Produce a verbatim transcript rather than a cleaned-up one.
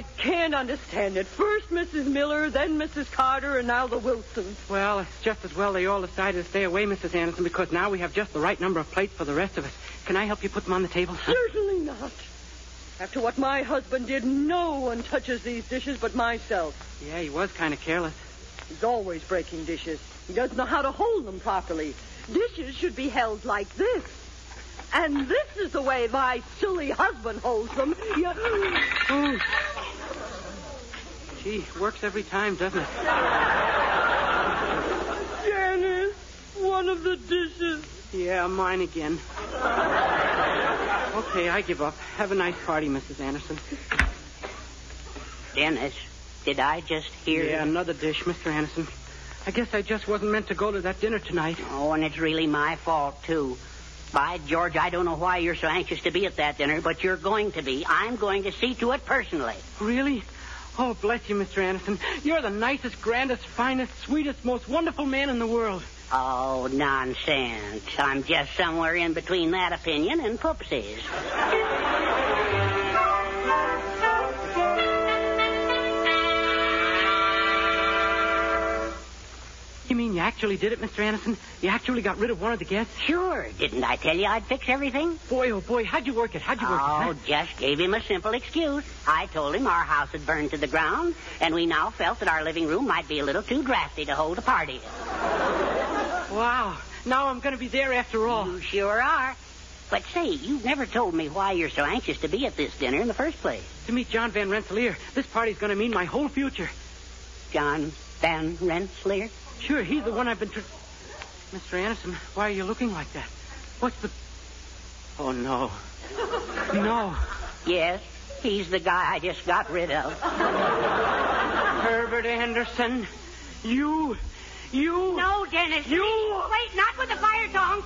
can't understand it. First Missus Miller, then Missus Carter, and now the Wilsons. Well, it's just as well they all decided to stay away, Missus Anderson, because now we have just the right number of plates for the rest of us. Can I help you put them on the table? Certainly not. After what my husband did, no one touches these dishes but myself. Yeah, he was kind of careless. He's always breaking dishes. He doesn't know how to hold them properly. Dishes should be held like this. And this is the way my silly husband holds them. You... Oh. Gee, works every time, doesn't it? Janice, one of the dishes. Yeah, mine again. Okay, I give up. Have a nice party, Missus Anderson. Dennis, did I just hear... Yeah, another dish, Mister Anderson. I guess I just wasn't meant to go to that dinner tonight. Oh, and it's really my fault, too. By George, I don't know why you're so anxious to be at that dinner, but you're going to be. I'm going to see to it personally. Really? Oh, bless you, Mister Anderson. You're the nicest, grandest, finest, sweetest, most wonderful man in the world. Oh, nonsense. I'm just somewhere in between that opinion and Poopsie's. You mean you actually did it, Mister Anderson? You actually got rid of one of the guests? Sure. Didn't I tell you I'd fix everything? Boy, oh boy, how'd you work it? How'd you work oh, it? Oh, just gave him a simple excuse. I told him our house had burned to the ground, and we now felt that our living room might be a little too drafty to hold a party. Wow. Now I'm going to be there after all. You sure are. But say, you've never told me why you're so anxious to be at this dinner in the first place. To meet John Van Rensselaer. This party's going to mean my whole future. John Van Rensselaer? Sure, he's the one I've been... Tr- Mister Anderson, why are you looking like that? What's the... Oh, no. No. Yes, he's the guy I just got rid of. Herbert Anderson, you... You... No, Dennis. You... Wait, not with the fire tongs.